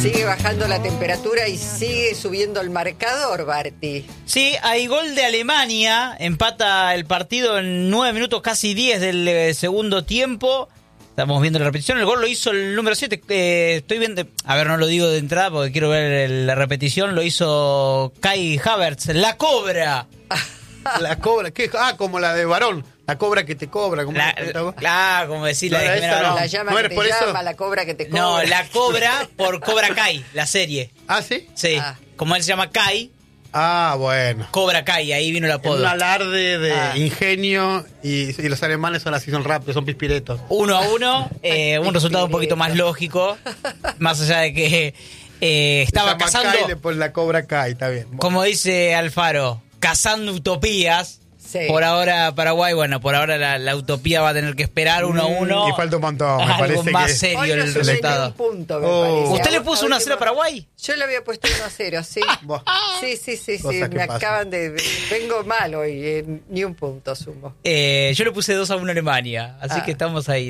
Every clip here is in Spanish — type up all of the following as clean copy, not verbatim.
Sigue bajando la temperatura y sigue subiendo el marcador, Barty. Sí, hay gol de Alemania, empata el partido en 9 minutos, casi 10 del segundo tiempo. Estamos viendo la repetición, el gol lo hizo el número 7, estoy viendo, a ver, no lo digo de entrada porque quiero ver la repetición, lo hizo Kai Havertz, la cobra. La cobra, ¿qué? Como la de Varón, la cobra que te cobra. Claro, como decir la de esa Jimena no. Barón. La llama ¿No que eres te por eso? llama, la cobra que te cobra. No, la cobra por Cobra Kai, la serie. ¿Ah, sí? Sí, Ah. como él se llama Kai, Ah, bueno. Cobra Kai, ahí vino el Es apodo. un alarde de Ah. ingenio y los alemanes son así, son rápidos, son pispiretos. 1-1, un resultado un poquito más lógico, más allá de que estaba Se llama cazando, Kai, después la cobra Kai, está bien. como dice Alfaro, cazando utopías. Sí. Por ahora Paraguay, bueno, por ahora la utopía va a tener que esperar 1-1. Y falta un montón, me Algo parece más que... serio Hoy no el sube ni resultado. un punto, me Oh. parece. ¿Usted le A puso última- 1-0 a Paraguay? Yo le había puesto 1-0, sí. Buah. Sí. Cosas que Me pasan. acaban de... Vengo mal hoy, ni un punto sumo. Yo le puse 2-1 a Alemania, así Ah. que estamos ahí.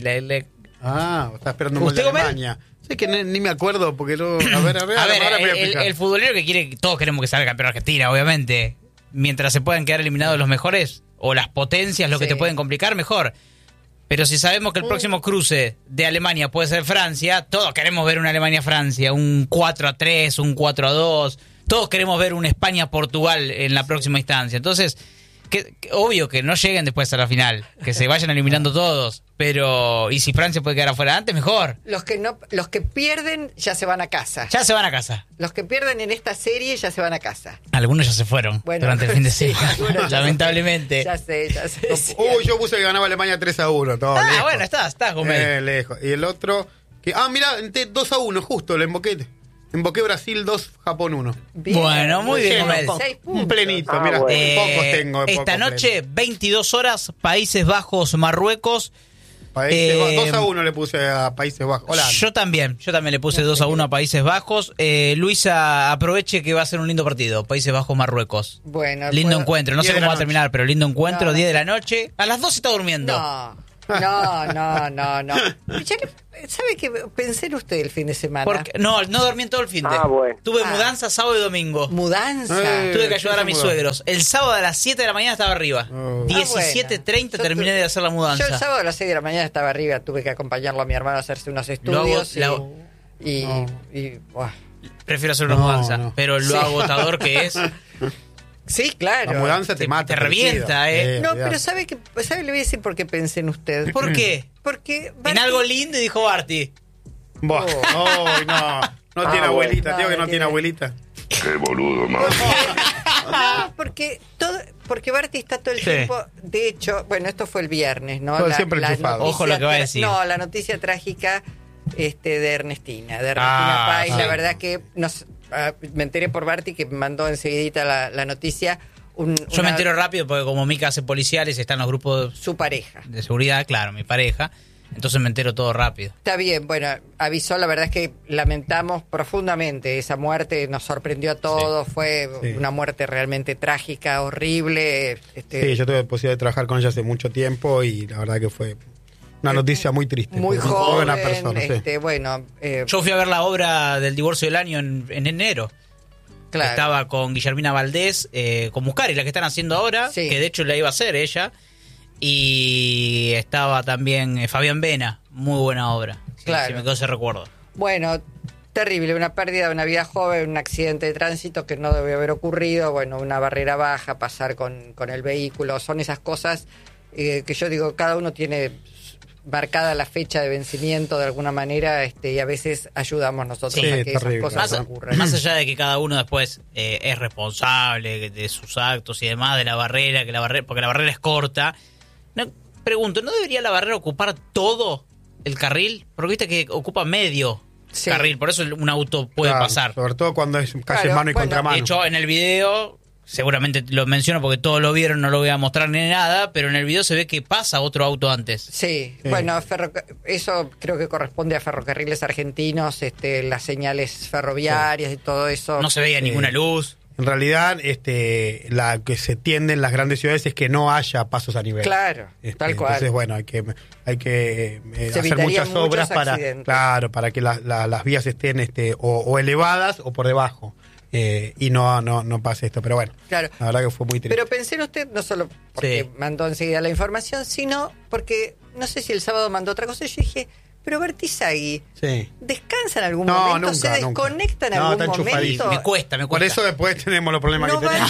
Está esperando un gol de ¿Usted, Gomel? Alemania. Sé que ni me acuerdo porque no... A ver, A ver, ahora me voy a fijar. el futbolero que quiere, todos queremos que salga campeón Argentina, obviamente. Mientras se puedan quedar eliminados los mejores o las potencias, lo que Sí. te pueden complicar, mejor. Pero si sabemos que el próximo cruce de Alemania puede ser Francia, todos queremos ver una Alemania-Francia, un 4-3, un 4-2. Todos queremos ver un España-Portugal en la próxima instancia. Entonces, obvio que no lleguen después a la final, que se vayan eliminando todos. Pero, y si Francia puede quedar afuera antes, mejor. Los que pierden ya se van a casa. Ya se van a casa. Los que pierden en esta serie ya se van a casa. Algunos ya se fueron Bueno, durante el fin de sí, semana, algunos ya lamentablemente. Ya sé. Sí. Yo puse que ganaba Alemania 3-1. Todo Ah, lejos. bueno, estás, Gomel. Lejos. Y el otro... Mirá, 2-1, justo, lo invoqué. Invoqué Brasil 2, Japón 1. Bien, Bueno, muy bien, Gomel. 6 puntos. Un plenito, Ah, mira, bueno. pocos tengo. Esta pocos noche, 22 horas, Países Bajos, Marruecos. Países Bajos, 2-1 le puse a Países Bajos. Holanda. Yo también le puse 2-1 a Países Bajos. Luisa, aproveche que va a ser un lindo partido. Países Bajos, Marruecos. Bueno, Lindo puedo- encuentro, no 10 sé de cómo la va a terminar, pero lindo encuentro, No. 10 de la noche. A las 2 está durmiendo. No. ¿Sabe qué? Pensé en usted el fin de semana. Porque, no dormí en todo el fin de. Ah, bueno. Tuve Ah. mudanza sábado y domingo. Mudanza. Tuve que ayudar a ¿quién mis se mudó? suegros. El sábado a las 7 de la mañana estaba arriba. Oh. 17:30 Yo terminé de hacer la Yo mudanza. el sábado a las 6 de la mañana estaba arriba, tuve que acompañarlo a mi hermano a hacerse unos estudios hago- y buah. Prefiero hacer una No, mudanza, no. pero lo Sí. agotador que es. Sí, claro. La mudanza te mata. te revienta, No, olvidate. pero ¿sabe le voy a decir por qué pensé en usted? ¿Por qué? Porque En Barty- algo lindo, dijo Barty. Buah, ay, no tiene bueno. abuelita, No, tío, que no no tiene tiene. abuelita. No, porque Barty está todo el Sí. tiempo. De hecho, bueno, esto fue el viernes, ¿no? Todo siempre enchufado. noticia Ojo lo que va a decir. No, la noticia trágica de Ernestina Ah, Pais. sí. La verdad que me enteré por Barty que me mandó enseguidita la noticia. Yo me entero rápido porque como Mica hace policiales, está en los grupos Su pareja. de seguridad, claro, mi pareja. Entonces me entero todo rápido. Está bien, bueno, avisó, la verdad es que lamentamos profundamente esa muerte, nos sorprendió a todos, fue Sí. una muerte realmente trágica, horrible. Sí, yo tuve la posibilidad de trabajar con ella hace mucho tiempo y la verdad que fue una noticia muy triste. muy porque joven, buena persona, sí. bueno, Yo fui a ver la obra del divorcio del año en enero. claro. Estaba con Guillermina Valdés, con Muscari, la que están haciendo ahora, Sí. que de hecho la iba a hacer ella. Y estaba también Fabián Vena, muy buena obra. Sí, Claro. sí, me quedó ese recuerdo. Bueno, terrible, una pérdida de una vida joven, un accidente de tránsito que no debe haber ocurrido, bueno, una barrera baja, pasar con el vehículo, son esas cosas que yo digo, cada uno tiene marcada la fecha de vencimiento de alguna manera y a veces ayudamos nosotros Sí, a que esas terrible. cosas Más, ocurran. más allá de que cada uno después es responsable de sus actos y demás, de la barrera, porque la barrera es corta. No, pregunto, ¿no debería la barrera ocupar todo el carril? Porque viste que ocupa medio Sí. carril, por eso un auto puede Claro, pasar. Sobre todo cuando es calle Claro, mano y bueno, contramano. De hecho, en el video, seguramente lo menciono porque todos lo vieron, no lo voy a mostrar ni nada, pero en el video se ve que pasa otro auto antes. Sí, Sí. bueno, eso creo que corresponde a Ferrocarriles Argentinos, las señales ferroviarias y todo eso. No se veía Sí. ninguna luz. En realidad, la que se tiende en las grandes ciudades es que no haya pasos a nivel. Claro, tal cual. Entonces, bueno, hay que hacer evitarían muchas obras muchos accidentes. para que las vías estén o elevadas o por debajo. Y no pase esto, pero bueno, claro. La verdad que fue muy triste. Pero pensé en usted, no solo porque mandó enseguida la información, sino porque, no sé si el sábado mandó otra cosa, y yo dije, pero Bertizagui, ¿descansa en algún momento? Nunca, ¿Se desconecta en algún momento? Me cuesta. Por eso después tenemos los problemas que tenemos.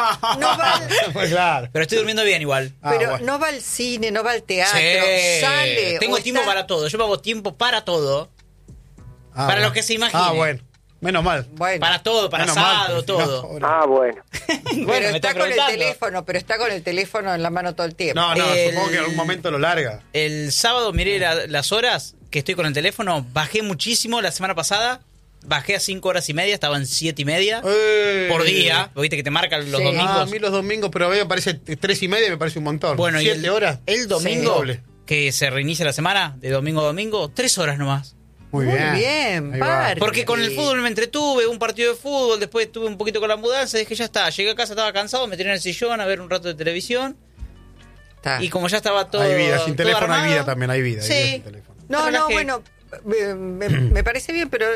Pues claro. Pero estoy durmiendo bien igual. Pero bueno. no va al cine, no va al teatro, sale. Tengo tiempo para todo. Yo me hago tiempo para todo. Para bueno. lo que se imagine. Bueno. Menos mal. Bueno. Para todo, para Menos asado, mal, todo. Bueno. Pero me está está con el preguntando. teléfono, en la mano todo el tiempo. No, supongo que en algún momento lo larga. El sábado miré las horas que estoy con el teléfono. Bajé muchísimo la semana pasada. Bajé a 5 horas y media, estaba en 7:30 por día. Viste que te marcan los domingos. A mí los domingos, pero a mí me parece 3:30, me parece un montón. Bueno, 7 horas. El domingo, Doble. que se reinicia la semana, de domingo a domingo, 3 horas nomás. Muy bien. Ahí va. Bárbaro. Porque con el fútbol me entretuve, un partido de fútbol, después estuve un poquito con la mudanza, dije ya está, llegué a casa, estaba cansado, me tiré en el sillón a ver un rato de televisión. Está. Y como ya estaba todo Hay vida, sin todo teléfono hay armado, vida también, hay vida. Sí. Hay vida sin teléfono. No, relajé. bueno, me parece bien, pero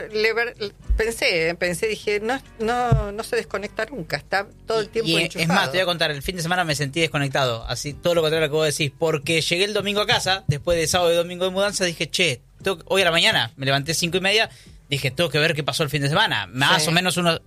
pensé, dije, no se desconecta nunca, está todo el tiempo Y enchufado. es más, te voy a contar, el fin de semana me sentí desconectado, así todo lo contrario a lo que vos decís, porque llegué el domingo a casa, después de sábado y domingo de mudanza, dije, hoy a la mañana, me levanté 5:30, dije, tengo que ver qué pasó el fin de semana, más o menos uno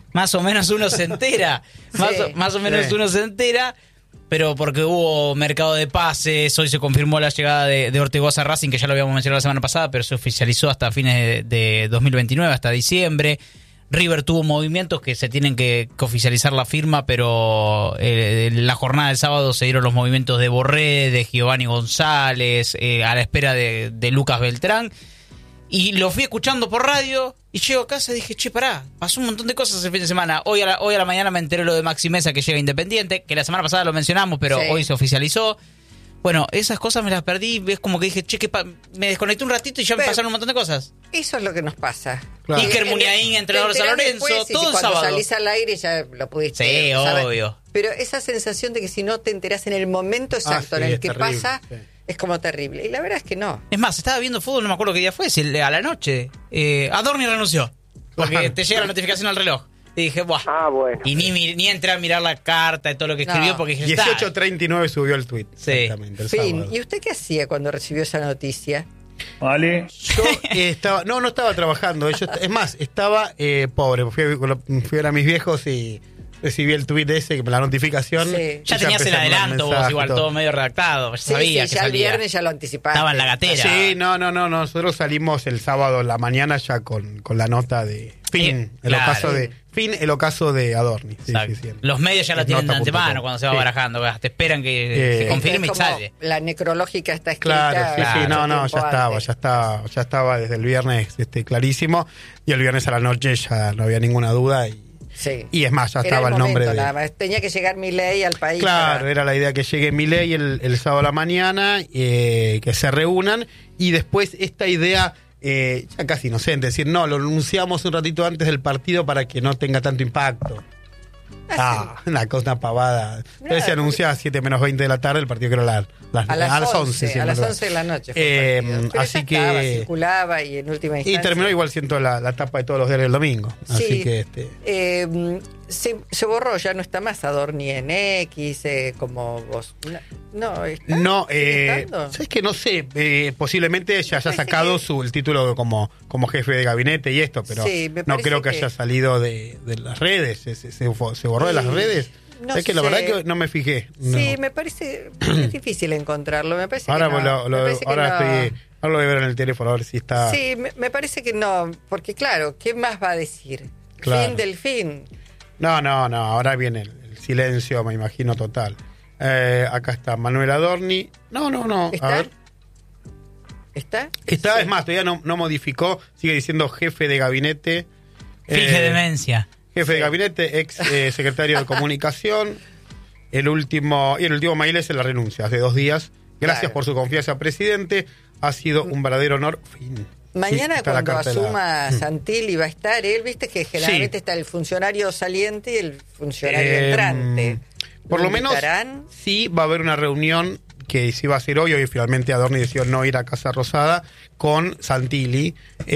se entera, más o menos uno se entera, pero porque hubo mercado de pases, hoy se confirmó la llegada de Ortigosa a Racing, que ya lo habíamos mencionado la semana pasada, pero se oficializó hasta fines de 2029, hasta diciembre. River tuvo movimientos que se tienen que oficializar la firma, pero en la jornada del sábado se dieron los movimientos de Borré, de Giovanni González, a la espera de Lucas Beltrán. Y lo fui escuchando por radio y llego a casa y dije, pará, pasó un montón de cosas el fin de semana. Hoy a la mañana me enteré lo de Maxi Mesa, que llega Independiente, que la semana pasada lo mencionamos, pero hoy se oficializó. Bueno, esas cosas me las perdí, es como que dije, me desconecté un ratito y ya me pasaron un montón de cosas. Eso es lo que nos pasa. Claro. Iker Muniain, entrenador de San Lorenzo, todo el sábado. Cuando salís al aire ya lo pudiste Sí, saber. obvio. Pero esa sensación de que si no te enterás en el momento exacto en el que terrible, pasa, es como terrible. Y la verdad es que no. Es más, estaba viendo fútbol, no me acuerdo qué día fue, si a la noche. Adorni renunció, porque te llega la notificación al reloj. Y dije, ¡buah! Bueno. Y ni entré a mirar la carta y todo lo que escribió, porque dije, 18:39 subió el tweet. Sí. Exactamente, el Fin. sábado. ¿Y usted qué hacía cuando recibió esa noticia? Vale. Yo no estaba trabajando. Es más, estaba pobre. Fui a ver a mis viejos y recibí el tweet ese, la notificación. Sí. Ya y tenías el empecé a mandar adelanto vos, mensajes, igual, todo medio redactado. Ya sabía que ya el salía. viernes ya lo anticipaste. Estaba en la gatera. Sí, no. Nosotros salimos el sábado en la mañana ya con la nota de Fin, el ocaso de Adorni. Sí, sí. Los medios ya lo Es tienen de nota.com. antemano cuando se va barajando. Te esperan que se confirme y Es como sale. La necrológica está escrita. Claro, mucho tiempo ya estaba desde el viernes clarísimo. Y el viernes a la noche ya no había ninguna duda. Y es más, ya Era estaba el nombre momento, de... nada más. Tenía que llegar Milei al país. Claro, era la idea que llegue Milei el sábado a la mañana, que se reúnan, y después esta idea ya casi inocente, decir, no, lo anunciamos un ratito antes del partido para que no tenga tanto impacto. Una cosa pavada. Entonces se anuncia a 7 menos 20 de la tarde el partido, creo a las 11. A las 11 de la noche. Fue el partido. Pero así ya estaba, que circulaba y en última y instancia. terminó igual siendo la tapa de todos los días del domingo. Sí, Así que se borró, ya no está más Adorni en X, como vos. No, ¿está? no, ¿Sigue estando? ¿sabes que no sé? Posiblemente ya haya sacado el título como jefe de gabinete y esto, pero Sí, me no parece creo que haya salido de las redes. ¿Se borró de las redes? No Es que la sé. verdad que no me fijé. No. Sí, me parece es difícil encontrarlo. Me parece Ahora que no. Me parece que ahora no. lo voy a ver en el teléfono a ver si está. Sí, me parece que no, porque claro, ¿qué más va a decir? Claro. Fin del fin. No, ahora viene el silencio, me imagino, total. Acá está Manuel Adorni. No. ¿Está? A ver. ¿Está? Está, Sí. es más, todavía no modificó, sigue diciendo jefe de gabinete. Finge demencia. Jefe de gabinete, ex secretario de comunicación. El último mail es la renuncia, hace 2 días. Gracias Claro. por su confianza, presidente. Ha sido un verdadero honor. Fin. Mañana está la cuando cartelera. asuma Santilli va a estar él, viste que generalmente está el funcionario saliente y el funcionario entrante. Por lo menos invitarán? sí va a haber una reunión que sí va a ser hoy finalmente Adorni decidió no ir a Casa Rosada, con Santilli,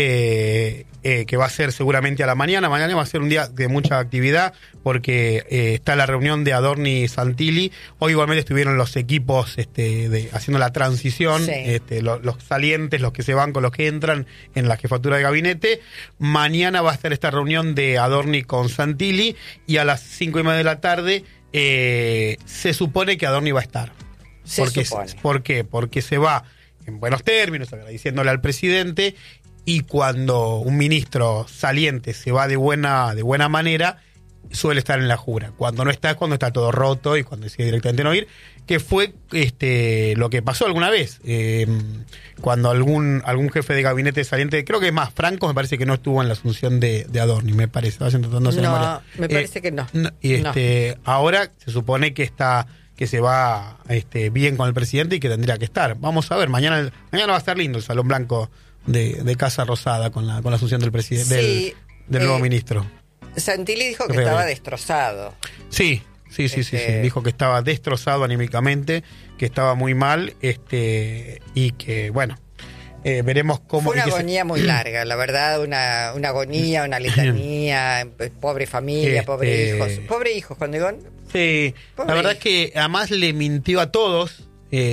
que va a ser seguramente a la mañana. Mañana va a ser un día de mucha actividad porque está la reunión de Adorni y Santilli. Hoy igualmente estuvieron los equipos haciendo la transición, Sí. los salientes, los que se van con los que entran en la jefatura de gabinete. Mañana va a estar esta reunión de Adorni con Santilli y a las 5:30 de la tarde se supone que Adorni va a estar. ¿Por qué? Porque se va en buenos términos, agradeciéndole al presidente, y cuando un ministro saliente se va de buena manera, suele estar en la jura. Cuando no está es cuando está todo roto y cuando decide directamente no ir, que fue lo que pasó alguna vez. Cuando algún jefe de gabinete saliente, creo que es más, Franco me parece que no estuvo en la asunción de Adorni, me parece. Vayan tratando de hacer memoria. Me parece que no. Y No. ahora se supone que se va bien con el presidente y que tendría que estar. Vamos a ver, mañana va a estar lindo el Salón Blanco de Casa Rosada con la asunción del presidente, Sí, del nuevo ministro. Santilli dijo que Real. estaba destrozado. Sí. Dijo que estaba destrozado anímicamente, que estaba muy mal, y que, bueno, veremos cómo... Fue una agonía muy larga, la verdad, una agonía, una letanía, pobre familia, pobre hijos, cuando digo... Sí, Pobre la verdad hijo. es que además le mintió a todos,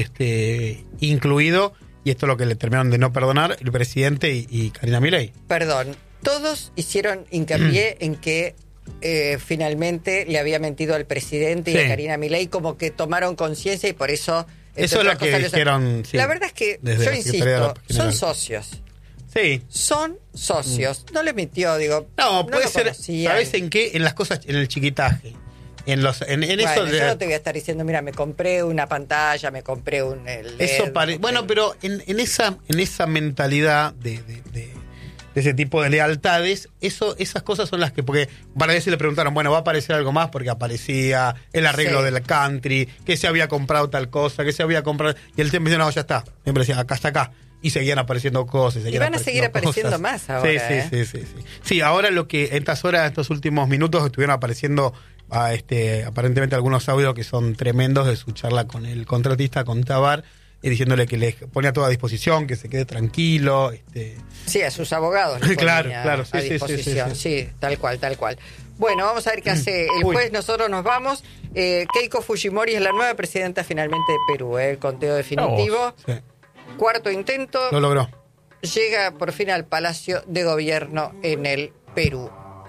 incluido, y esto es lo que le terminaron de no perdonar, el presidente y Karina Milei. Perdón, todos hicieron hincapié en que finalmente le había mentido al presidente y Sí. a Karina Milei, como que tomaron conciencia y por eso... entre Eso es lo otras que cosas, dijeron, sí, la verdad es que, desde yo la Secretaría de la insisto, General. son socios. Sí. Son socios. No le mintió, digo. No, puede lo ser, conocían. ¿sabes en qué? En las cosas, en el chiquitaje. En Bueno, eso yo no te voy a estar diciendo, mira, me compré una pantalla, me compré un LED, eso bueno, pero en esa mentalidad de ese tipo de lealtades, esas cosas son las que, porque para veces le preguntaron, bueno, va a aparecer algo más, porque aparecía el arreglo Sí. del country, que se había comprado tal cosa, que se había comprado, y el tiempo decía, no, ya está, siempre decía, acá está acá, y seguían apareciendo cosas. Y van a seguir apareciendo más ahora, Sí. Sí, ahora lo que en estas horas, estos últimos minutos, estuvieron apareciendo aparentemente algunos audios que son tremendos de su charla con el contratista, con Tabar, diciéndole que le ponía todo a disposición, que se quede tranquilo. Sí, a sus abogados. le Claro, ponía claro, sí, a sí, disposición. sí. Sí, tal cual. Bueno, vamos a ver qué hace el Uy. juez. Nosotros nos vamos. Keiko Fujimori es la nueva presidenta finalmente de Perú. El conteo definitivo. Sí, Cuarto intento. lo logró. Llega por fin al Palacio de Gobierno en el Perú.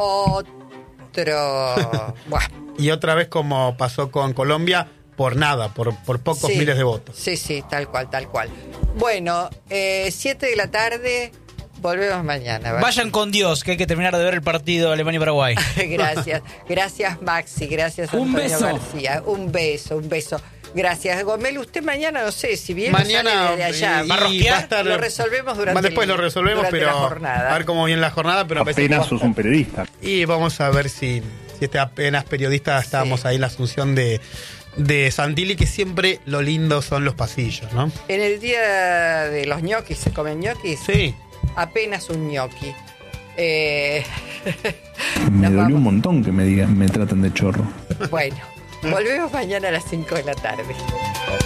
Buah. Y otra vez, como pasó con Colombia, por nada, por pocos Sí, miles de votos. Sí, tal cual. Bueno, 7 de la tarde, volvemos mañana. ¿vale? Vayan con Dios, que hay que terminar de ver el partido Alemania-Paraguay. Gracias Maxi, gracias Un Antonio beso. García. Un beso. Gracias, Gomel. Usted mañana, no sé, si viene Mañana de allá, ¿va a rosquear? va a estar, lo resolvemos durante después lo resolvemos, durante pero la jornada. a ver cómo viene la jornada, pero me parece Apenas que- sos un periodista. Y vamos a ver si apenas periodistas estábamos ahí en la asunción de Santilli, que siempre lo lindo son los pasillos, ¿no? En el día de los ñoquis, ¿se comen ñoquis? Sí. Apenas un ñoqui. Me Nos dolió vamos. un montón que me traten de chorro. Bueno, volvemos mañana a las 5 de la tarde.